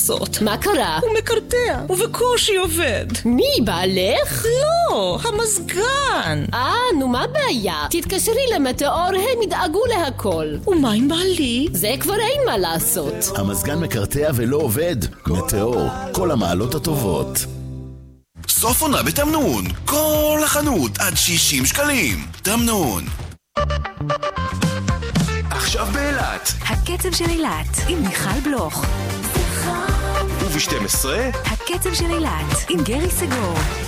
לעשות. מה קרה? הוא מקרטע, ובקושי עובד. מי, בעלך? לא, המזגן. נו מה הבעיה? תתקשרי למטאור, הם ידאגו להכל. ומה עם בעלי? זה כבר אין מה לעשות. המזגן מקרטע ולא עובד? מטאור, כל המעלות הטובות. סוף עונה בתמנון, כל החנות עד 60 שקלים. תמנון. עכשיו באילת, הקצב של אילת עם מיכל בלוך. וב-12 הקצב של אילת עם גרי סגור.